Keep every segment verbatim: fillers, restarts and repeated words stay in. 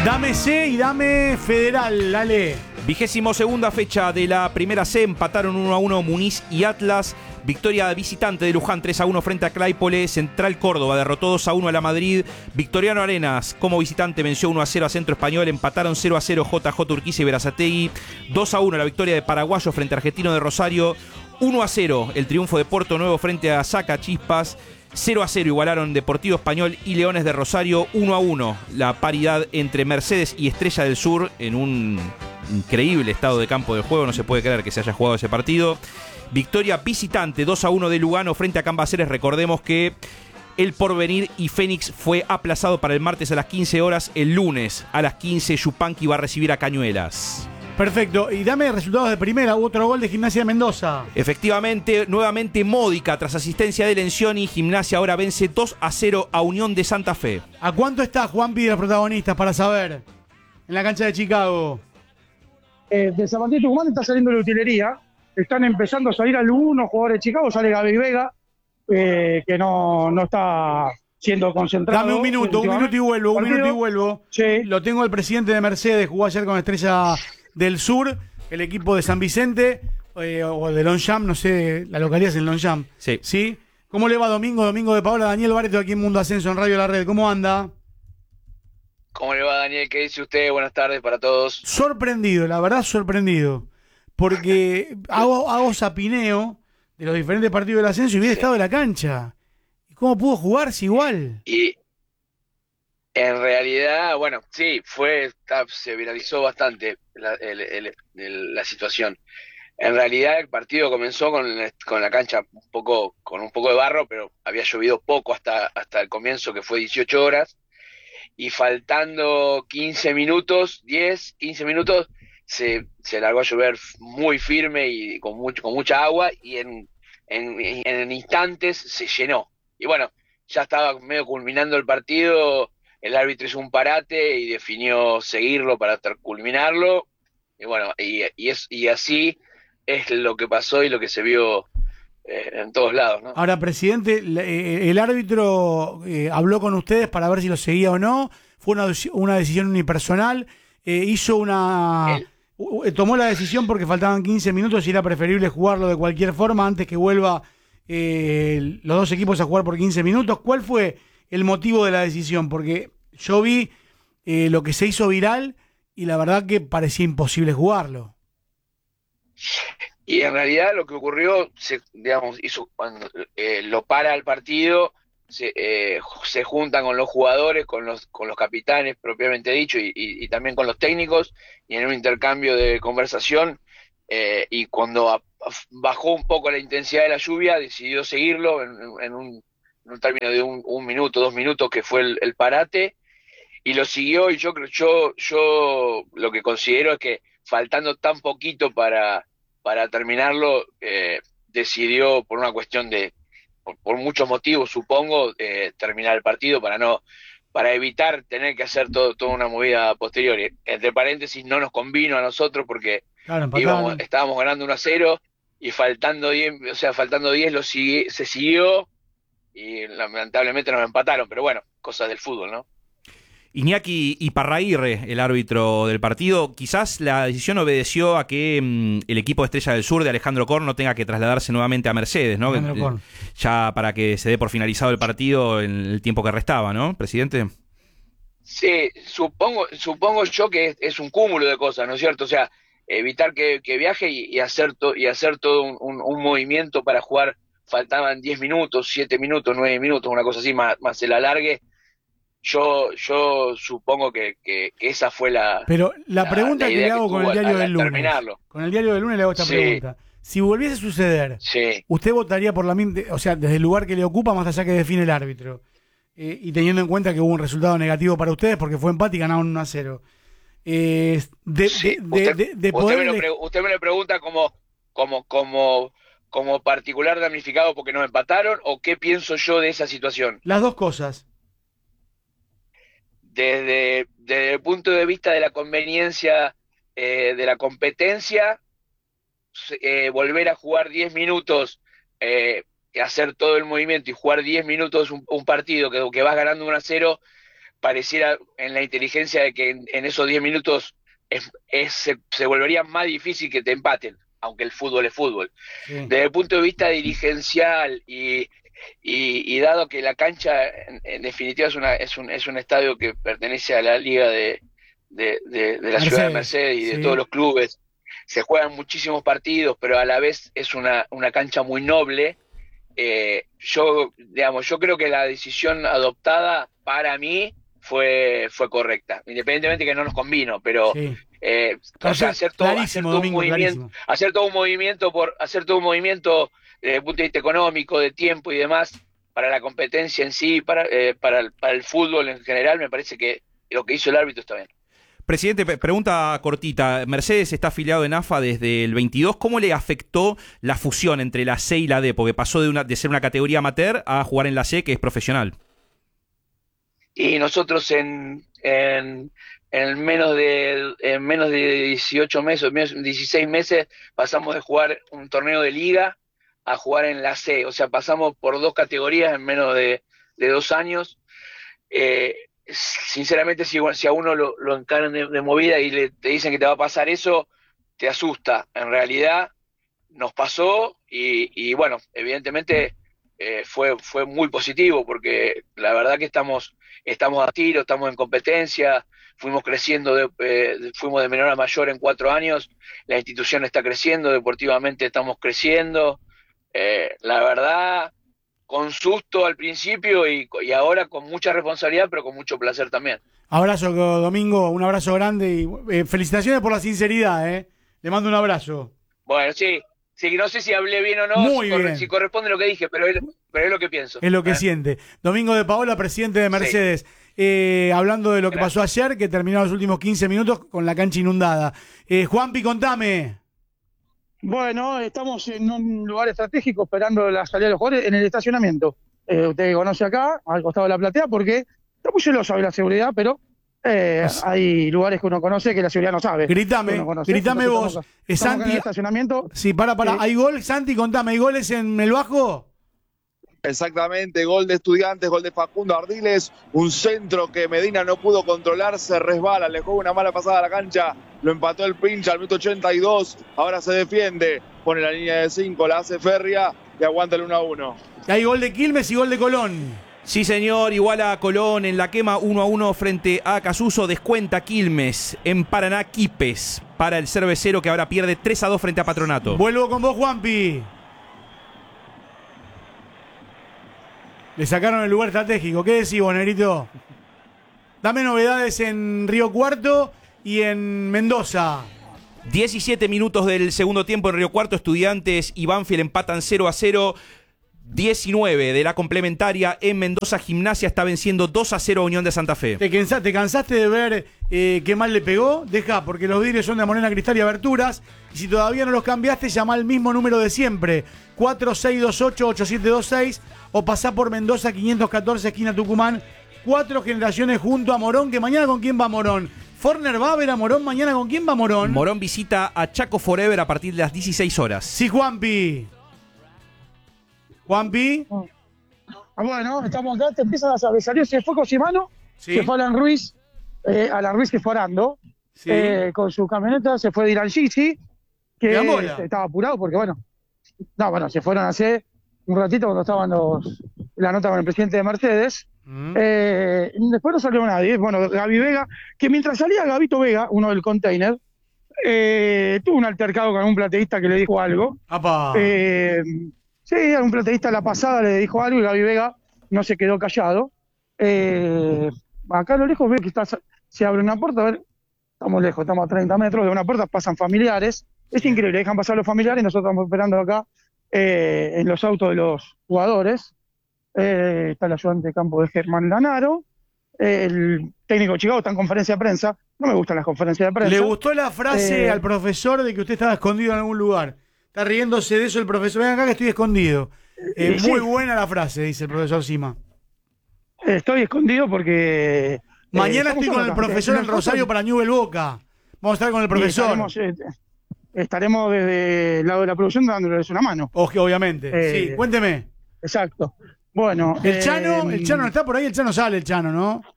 Dame C y dame Federal, dale. Vigésimo segunda fecha de la primera C, empataron uno a uno Muniz y Atlas. Victoria visitante de Luján tres a uno frente a Claypole. Central Córdoba derrotó dos a uno a la Madrid. Victoriano Arenas como visitante venció uno a cero a Centro Español. Empataron cero a cero J J Urquiza y Berazategui. dos a uno la victoria de Paraguayo frente a Argentino de Rosario. uno a cero el triunfo de Puerto Nuevo frente a Saca Chispas. cero a cero igualaron Deportivo Español y Leones de Rosario. uno a uno la paridad entre Mercedes y Estrella del Sur en un increíble estado de campo de juego. No se puede creer que se haya jugado ese partido. Victoria visitante dos a uno de Lugano frente a Cambaceres. Recordemos que el Porvenir y Fénix fue aplazado para el martes a las quince horas. El lunes a las quince Yupanqui va a recibir a Cañuelas. Perfecto, y dame resultados de primera. Hubo otro gol de Gimnasia de Mendoza. Efectivamente, nuevamente Módica tras asistencia de Lencioni. Gimnasia ahora vence dos a cero a Unión de Santa Fe. ¿A cuánto está Juanpi de los protagonistas para saber? En la cancha de Chicago. Eh, de San Martín Tucumán está saliendo la utilería. Están empezando a salir algunos jugadores de Chicago. Sale Gaby Vega, eh, que no, no está siendo concentrado. Dame un minuto, un minuto y vuelvo, un partido. minuto y vuelvo. Sí. Lo tengo el presidente de Mercedes, jugó ayer con Estrella del Sur, el equipo de San Vicente, eh, o de Longchamp, no sé, la localidad es en Longchamp. Sí. ¿Sí? ¿Cómo le va Domingo? Domingo de Paola, Daniel Barreto aquí en Mundo Ascenso en Radio La Red. ¿Cómo anda? ¿Cómo le va, Daniel? ¿Qué dice usted? Buenas tardes para todos. Sorprendido, la verdad sorprendido. Porque hago, hago zapineo de los diferentes partidos del ascenso y vi el Sí. estado de la cancha. ¿Y cómo pudo jugarse igual? Y en realidad, bueno, sí, fue, está- se viralizó bastante la, el- el- el- la situación. En realidad el partido comenzó con, con la cancha un poco, con un poco de barro, pero había llovido poco hasta, hasta el comienzo, que fue dieciocho horas, y faltando quince minutos, diez, quince minutos, se, se largó a llover muy firme y con mucho, con mucha agua, y en, en, en instantes se llenó. Y bueno, ya estaba medio culminando el partido, el árbitro hizo un parate y definió seguirlo para hasta culminarlo, y bueno, y, y, es, y así es lo que pasó y lo que se vio eh, en todos lados, ¿no? Ahora, presidente, la- eh, el árbitro eh, habló con ustedes para ver si lo seguía o no. Fue una, deci- una decisión unipersonal. Eh, hizo una... El- u- tomó la decisión porque faltaban quince minutos y era preferible jugarlo de cualquier forma antes que vuelva eh, los dos equipos a jugar por quince minutos. ¿Cuál fue el motivo de la decisión? Porque yo vi eh, lo que se hizo viral y la verdad que parecía imposible jugarlo. Y en realidad lo que ocurrió, se, digamos, hizo cuando eh, lo para el partido, se, eh, se juntan con los jugadores, con los, con los capitanes propiamente dicho, y, y, y también con los técnicos, y en un intercambio de conversación, eh, y cuando a, a, bajó un poco la intensidad de la lluvia, decidió seguirlo en, en, un, en un término de un, un minuto, dos minutos, que fue el, el parate, y lo siguió, y yo creo, yo, yo lo que considero es que faltando tan poquito para para terminarlo, eh, decidió por una cuestión de, por, por muchos motivos supongo, eh, terminar el partido para no, para evitar tener que hacer todo, toda una movida posterior. Y, entre paréntesis, no nos convino a nosotros porque Claro, íbamos, empataron. estábamos ganando uno a cero y faltando diez, o sea, faltando diez lo sigue, se siguió y lamentablemente nos empataron, pero bueno, cosas del fútbol, ¿no? Iñaki Iparraguirre, el árbitro del partido, quizás la decisión obedeció a que mmm, el equipo de Estrella del Sur de Alejandro Korn no tenga que trasladarse nuevamente a Mercedes, ¿no? Alejandro Korn. Ya para que se dé por finalizado el partido en el tiempo que restaba, ¿no, presidente? Sí, supongo, supongo yo que es, es un cúmulo de cosas, ¿no es cierto? O sea, evitar que, que viaje y, y hacer to, y hacer todo un, un, un movimiento para jugar, faltaban diez minutos, siete minutos, nueve minutos, una cosa así, más, más el alargue. Yo, yo supongo que, que, que esa fue la. Pero la, la- pregunta la que idea le hago que con el tuvo diario al- del al lunes. terminarlo. Con el diario del lunes le hago esta Sí. pregunta. Si volviese a suceder, Sí. ¿usted votaría por la misma, o sea, desde el lugar que le ocupa más allá que define el árbitro? Eh, y teniendo en cuenta que hubo un resultado negativo para ustedes porque fue empate y ganaron uno a cero. Eh, de, Sí, de, de, usted, de- de usted poder me lo ele- pre- usted me lo pregunta como, como, como, como particular damnificado porque nos empataron, o qué pienso yo de esa situación. las dos cosas. Desde, desde el punto de vista de la conveniencia eh, de la competencia, se- eh, volver a jugar diez minutos, eh, hacer todo el movimiento y jugar diez minutos un, un partido que, que vas ganando uno a cero, pareciera en la inteligencia de que en, en esos diez minutos es, es, se, se volvería más difícil que te empaten, aunque el fútbol es fútbol. Sí. Desde el punto de vista dirigencial y, y, y dado que la cancha en, en definitiva es, una, es, un, es un estadio que pertenece a la liga de, de, de, de la Mercedes, ciudad de Mercedes y de sí. todos los clubes, se juegan muchísimos partidos, pero a la vez es una, una cancha muy noble. Eh, yo, digamos, yo creo que la decisión adoptada para mí fue, fue correcta, independientemente que no nos convino, pero sí. eh, o sea, hacer todo, hacer todo domingo, un movimiento, hacer todo un movimiento por, hacer todo un movimiento desde el punto de vista económico, de tiempo y demás, para la competencia en sí, para, eh, para, el, para el fútbol en general, me parece que lo que hizo el árbitro está bien. Presidente, pregunta cortita. Mercedes está afiliado en A F A desde el veintidós. ¿Cómo le afectó la fusión entre la C y la D? Porque pasó de, una, de ser una categoría amateur a jugar en la C, que es profesional. Y nosotros en, en, en, menos, de, en menos de dieciocho meses, dieciséis meses, pasamos de jugar un torneo de liga a jugar en la C. O sea, pasamos por dos categorías en menos de, de dos años. Eh, Sinceramente, si, si a uno lo, lo encaran de, de movida y le, te dicen que te va a pasar eso, te asusta. En realidad nos pasó y, y bueno, evidentemente eh, fue, fue muy positivo porque la verdad que estamos, estamos a tiro, estamos en competencia, fuimos creciendo, de, eh, fuimos de menor a mayor en cuatro años, la institución está creciendo, deportivamente estamos creciendo. Eh, la verdad... con susto al principio y, y ahora con mucha responsabilidad, pero con mucho placer también. Abrazo, Domingo, un abrazo grande y eh, felicitaciones por la sinceridad, ¿eh? Le mando un abrazo. Bueno, sí, sí, no sé si hablé bien o no, Muy si, bien. Corre, si corresponde lo que dije, pero es, pero es lo que pienso. Es lo que ¿eh? siente. Domingo de Paola, presidente de Mercedes. Sí. Eh, hablando de lo que Gracias. pasó ayer, que terminó los últimos quince minutos con la cancha inundada. Eh, Juanpi, contame. Bueno, estamos en un lugar estratégico esperando la salida de los jugadores en el estacionamiento. Eh, usted conoce acá, al costado de la platea, porque está muy celoso de la seguridad, pero eh, hay lugares que uno conoce que la seguridad no sabe. Gritame, gritame vos. Estamos, estamos Santi, en el estacionamiento. Sí, para, para. Eh, ¿Hay gol, Santi? Contame, ¿hay goles en el Bajo? Exactamente, gol de Estudiantes, gol de Facundo Ardiles, un centro que Medina no pudo controlar, se resbala, le juega una mala pasada a la cancha, lo empató el Pincha al minuto ochenta y dos, ahora se defiende, pone la línea de cinco, la hace Férrea y aguanta el uno a uno. Hay gol de Quilmes y gol de Colón. Sí, señor, igual a Colón en la quema uno a uno frente a Casuso, descuenta Quilmes en Paraná Quipes para el cervecero que ahora pierde tres a dos frente a Patronato. Vuelvo con vos, Juanpi. Le sacaron el lugar estratégico. ¿Qué decís, Bonerito? Dame novedades en Río Cuarto y en Mendoza. diecisiete minutos del segundo tiempo en Río Cuarto. Estudiantes y Banfield empatan cero a cero. diecinueve de la complementaria en Mendoza. Gimnasia está venciendo dos a cero a Unión de Santa Fe. ¿Te, cansa, te cansaste de ver eh, qué mal le pegó? Deja, porque los vidrios son de Morena Cristal y Aberturas. Y si todavía no los cambiaste, llama al mismo número de siempre. cuatro seis dos ocho, ocho siete dos seis o pasá por Mendoza quinientos catorce, esquina Tucumán. Cuatro generaciones junto a Morón, que mañana ¿con quién va Morón? Forner va a ver a Morón mañana, ¿con quién va Morón? Morón visita a Chaco Forever a partir de las dieciséis horas. Sí, Juanpi. Juanpi. Ah, bueno, estamos acá, te empiezan a saber, salió, se fue Cosimano, sí. Se fue Alan Ruiz, eh, Alan Ruiz que fue Arando, sí. eh, con su camioneta, se fue Diran Gigi, que estaba apurado porque bueno, no, bueno, se fueron hace un ratito cuando estaban los, la nota con el presidente de Mercedes, mm. eh, después no salió nadie, bueno, Gaby Vega, que mientras salía Gabito Vega, uno del container, eh, tuvo un altercado con un plateísta que le dijo algo, eh, sí, a un plateísta la pasada le dijo algo y Gaby Vega no se quedó callado, eh, acá a lo lejos ve que está, se abre una puerta, a ver, estamos lejos, estamos a treinta metros de una puerta, pasan familiares, es increíble, dejan pasar los familiares y nosotros estamos esperando acá eh, en los autos de los jugadores. Eh, está el ayudante de campo de Germán Lanaro, eh, el técnico de Chicago está en conferencia de prensa, no me gustan las conferencias de prensa. ¿Le gustó la frase eh, al profesor de que usted estaba escondido en algún lugar? Está riéndose de eso el profesor, ven acá que estoy escondido. Eh, sí. Muy buena la frase, dice el profesor Sima. Estoy escondido porque... Mañana eh, estoy con el profesor en Rosario para Newell Boca. Vamos a estar con el profesor. Estaremos, eh, estaremos desde el lado de la producción dándoles una mano. Oje, obviamente. Eh, sí, cuénteme. Exacto. Bueno. ¿El Chano? Eh, ¿El Chano no está por ahí? El Chano sale, el Chano, ¿no?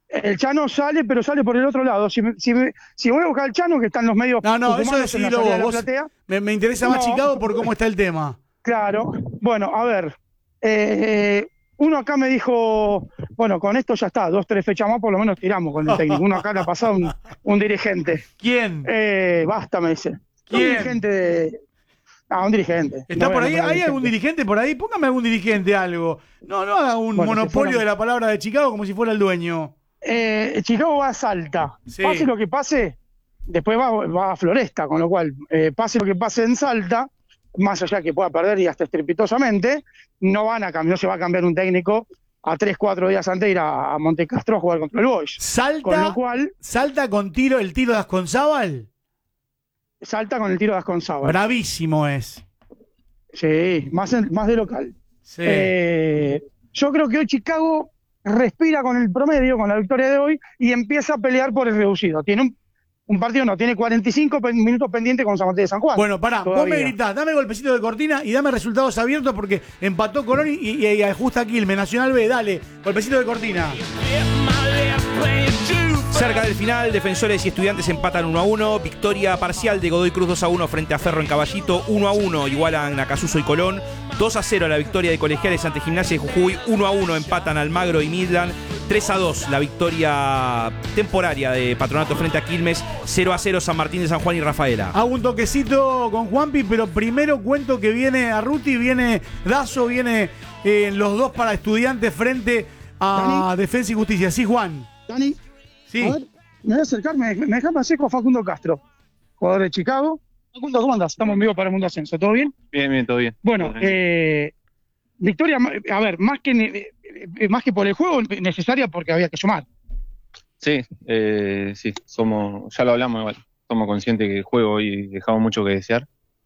El Chano sale, pero sale por el otro lado. Si, si, si voy a buscar al Chano, que está en los medios. No, no, eso decidilo vos. vos platea, me, me interesa más no, Chicago por cómo está el tema. Claro. Bueno, a ver. Eh, uno acá me dijo, bueno, con esto ya está, dos, tres fechas más, por lo menos tiramos con el técnico. Uno acá le ha pasado un, un dirigente. ¿Quién? Eh, basta, me dice. ¿Quién? Un dirigente de. Ah, un dirigente. ¿Está no por ahí? ¿Hay dirigente. algún dirigente por ahí? Póngame algún dirigente algo. No, no haga un bueno, monopolio si fuera... de la palabra de Chicago como si fuera el dueño. Eh, Chicago va a Salta. Sí. Pase lo que pase, después va, va a Floresta, con lo cual, eh, pase lo que pase en Salta, más allá que pueda perder y hasta estrepitosamente, no van a cambiar, no se va a cambiar un técnico a tres, cuatro días antes de ir a, a Montecastro a jugar contra el Boys. Salta, con lo cual, Salta con tiro, el tiro de Asconzábal. Salta con el tiro de Asconzábal. Bravísimo es. Sí, más, en, más de local. Sí. Eh, yo creo que hoy Chicago respira con el promedio, con la victoria de hoy, y empieza a pelear por el reducido. Tiene un, un partido, no, tiene cuarenta y cinco minutos pendientes con San Martín de San Juan. Bueno, pará, vos me gritás, dame golpecito de cortina y dame resultados abiertos porque empató Colón y, y, y ajusta Quilmes, Nacional B, dale, golpecito de cortina. Cerca del final, Defensores y Estudiantes empatan uno a uno. Victoria parcial de Godoy Cruz dos a uno frente a Ferro en Caballito. uno a uno igualan a Acasuso y Colón. dos a cero la victoria de Colegiales ante Gimnasia de Jujuy. uno a uno empatan Almagro y Midland. tres a dos la victoria temporaria de Patronato frente a Quilmes. cero a cero San Martín de San Juan y Rafaela. Hago un toquecito con Juanpi, pero primero cuento que viene Arruti, viene Dazo, viene eh, los dos para Estudiantes frente a Dani. Defensa y Justicia. Sí, Juan. Dani. Sí. A ver, me voy a acercar, me, me deja pasar con Facundo Castro, jugador de Chicago. Facundo, ¿cómo andás? Estamos en vivo para el Mundo Ascenso, ¿todo bien? Bien, bien, todo bien. Bueno, todo bien. Eh, victoria, a ver, más que, eh, más que por el juego, necesaria porque había que sumar. Sí, eh, sí, somos, ya lo hablamos igual, somos conscientes que el juego hoy dejamos mucho que desear.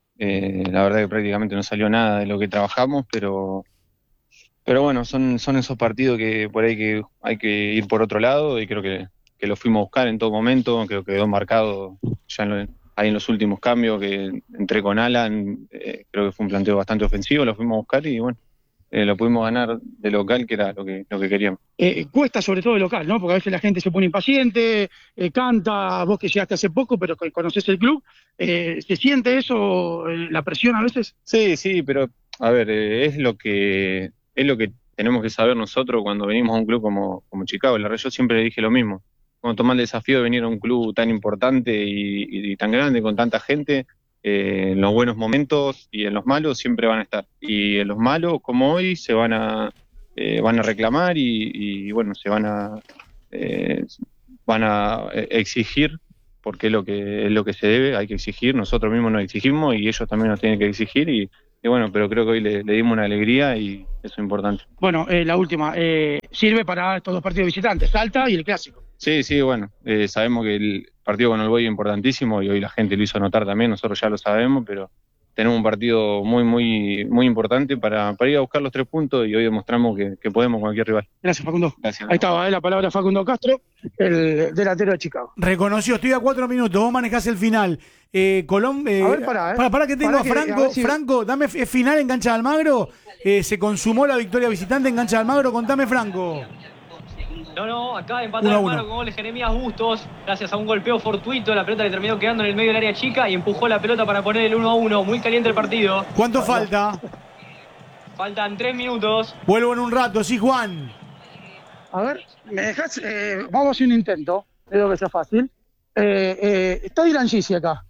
Eh, la verdad que prácticamente no salió nada de lo que trabajamos, pero... Pero bueno, son, son esos partidos que por ahí que hay que ir por otro lado y creo que, que lo fuimos a buscar en todo momento, creo que quedó marcado ya en lo, ahí en los últimos cambios que entré con Alan, eh, creo que fue un planteo bastante ofensivo, lo fuimos a buscar y bueno, eh, lo pudimos ganar de local, que era lo que, lo que queríamos. Eh, cuesta sobre todo de local, ¿no? Porque a veces la gente se pone impaciente, eh, canta, vos que llegaste hace poco, pero que conocés el club, eh, ¿se siente eso, eh, la presión a veces? Sí, sí, pero a ver, eh, es lo que... Es lo que tenemos que saber nosotros cuando venimos a un club como, como Chicago. La verdad, yo siempre le dije lo mismo. Cuando tomás el desafío de venir a un club tan importante y, y, y tan grande, con tanta gente, eh, en los buenos momentos y en los malos siempre van a estar. Y en los malos, como hoy, se van a eh, van a reclamar y, y bueno, se van a eh, van a exigir, porque es lo que es lo que se debe, hay que exigir. Nosotros mismos nos exigimos y ellos también nos tienen que exigir y Y bueno, pero creo que hoy le, le dimos una alegría y eso es importante. Bueno, eh, la última, eh, sirve para estos dos partidos visitantes, Salta y el Clásico. Sí, sí, bueno, eh, sabemos que el partido con el Boy es importantísimo y hoy la gente lo hizo notar también, nosotros ya lo sabemos, pero tenemos un partido muy, muy, muy importante para, para ir a buscar los tres puntos y hoy demostramos que, que podemos con cualquier rival. Gracias, Facundo. Gracias. Ahí estaba eh, la palabra Facundo Castro, el delantero de Chicago. Reconoció, estoy a cuatro minutos, vos manejás el final. Eh, Colón, eh, a ver, pará, eh. para, para que tengo para a Franco, que, a si... Franco, dame f- final en cancha de Almagro. Eh, se consumó la victoria visitante en cancha de Almagro, contame, Franco. No, no, acá empata Almagro con gol de Jeremías Bustos, gracias a un golpeo fortuito, la pelota le terminó quedando en el medio del área chica y empujó la pelota para poner el uno a uno, muy caliente el partido. ¿Cuánto falta? Faltan tres minutos. Vuelvo en un rato, sí, Juan. A ver, me dejás, eh, vamos a hacer un intento, creo que sea fácil. Eh, eh, está Dylan Gisi acá.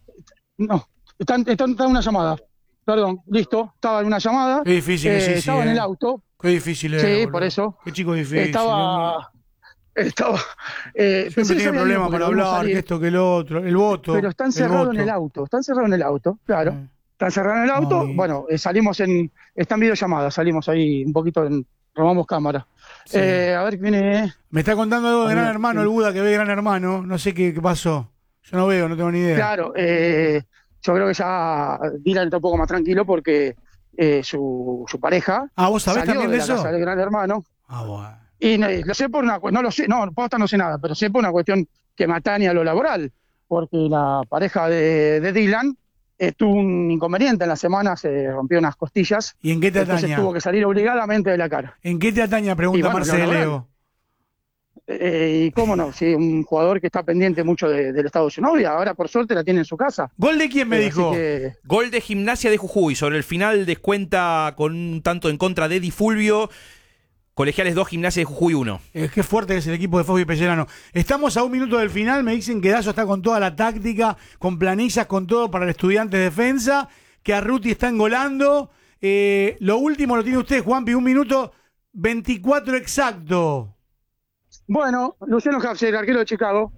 No, está, está, está en una llamada. Perdón, listo, estaba en una llamada. Qué difícil eh, es, sí, Estaba sí, en eh. el auto. Qué difícil es. Sí, boludo. por eso. Qué chico difícil. Estaba. Estaba. Eh, Siempre tiene problemas para hablar, que esto, que el otro, el voto. Pero está encerrado en el auto, está encerrado en el auto, claro. Eh. Está encerrado en el auto. Ay. Bueno, eh, salimos en. Está en videollamada, salimos ahí un poquito en. Robamos cámara. Sí. Eh, a ver qué viene. Me está contando algo de Gran Hermano, el Buda que ve Gran Hermano. No sé qué, qué pasó. Yo no veo, no tengo ni idea. Claro, eh, yo creo que ya Dylan está un poco más tranquilo porque eh, su, su pareja. Ah, ¿vos sabés también de, de eso? Del Gran Hermano. Ah, bueno. Y no, lo sé por una no lo sé, no, posta no sé nada, pero sé por una cuestión que me atañe a lo laboral, porque la pareja de, de Dylan eh, tuvo un inconveniente en la semana, se rompió unas costillas. ¿Y en qué te ataña? Entonces tuvo que salir obligadamente de la cara. ¿En qué te ataña? Pregunta bueno, Marceleo. Eh, y cómo no, sí, un jugador que está pendiente mucho de, del estado de su novia, ahora por suerte la tiene en su casa. ¿Gol de quién me Eh, dijo? así que- Gol de Gimnasia de Jujuy. Sobre el final descuenta con un tanto en contra de Di Fulvio. Colegiales dos, Gimnasia de Jujuy uno. Eh, qué fuerte que es el equipo de Fabio Pellerano. Estamos a un minuto del final, me dicen que Dazo está con toda la táctica, con planillas, con todo para el Estudiantes Defensa, que Arruti está engolando. Eh, lo último lo tiene usted, Juanpi, un minuto veinticuatro exacto. Bueno, Luciano Hapser, arquero de Chicago.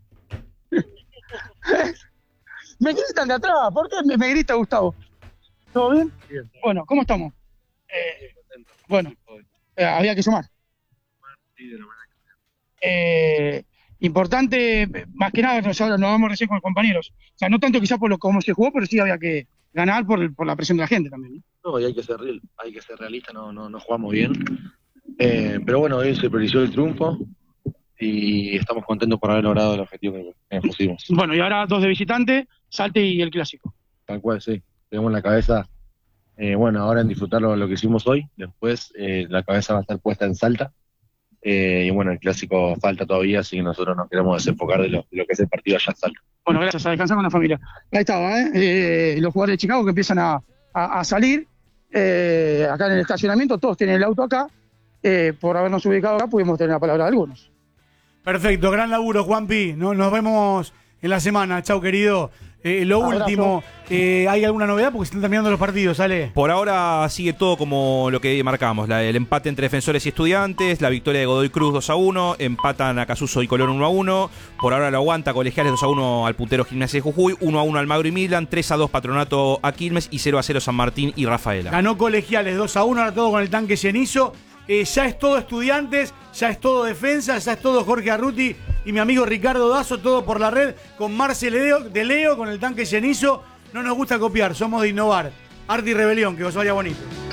Me gritan de atrás, ¿por qué me, me grita Gustavo? ¿Todo bien? Bien. Bueno, ¿cómo estamos? Eh, bueno, eh, había que sumar. Eh, importante, más que nada, nos, nos vamos recién con los compañeros. O sea, no tanto quizás por lo cómo se jugó, pero sí había que ganar por, por la presión de la gente también. No, no y hay que ser real, hay que ser realista, no, no, no jugamos bien. Eh, pero bueno, hoy se priorizó el triunfo y estamos contentos por haber logrado el objetivo que, que pusimos. Bueno, y ahora dos de visitante, Salte y el clásico. Tal cual, sí. Tenemos la cabeza, eh, bueno, ahora en disfrutar lo, lo que hicimos hoy. Después eh, la cabeza va a estar puesta en Salta. Eh, y bueno, el clásico falta todavía, así que nosotros nos queremos desenfocar de lo, de lo que es el partido allá en Salta. Bueno, gracias, a descansar con la familia. Ahí estaba, ¿eh? Eh, los jugadores de Chicago que empiezan a, a, a salir. Eh, acá en el estacionamiento, todos tienen el auto acá. Eh, por habernos ubicado acá, pudimos tener la palabra de algunos. Perfecto, gran laburo, Juanpi. No, nos vemos en la semana. Chau, querido. Eh, lo Abrazo. último, eh, ¿hay alguna novedad? Porque se están terminando los partidos, ¿sale? Por ahora sigue todo como lo que marcamos. La, el empate entre Defensores y Estudiantes, la victoria de Godoy Cruz dos a uno, empatan a Casuso y Colón uno a uno. Por ahora lo aguanta Colegiales dos a uno al puntero Gimnasia de Jujuy, uno a uno Almagro y Midland, tres a dos Patronato a Quilmes y cero a cero San Martín y Rafaela. Ganó Colegiales dos a uno, ahora todo con el tanque Cenizo. Eh, ya es todo Estudiantes, ya es todo Defensa, ya es todo Jorge Arruti y mi amigo Ricardo Dazo, todo por la red, con Marcel de Leo, con el tanque Cenizo. No nos gusta copiar, somos de innovar. Arte y rebelión, que os vaya bonito.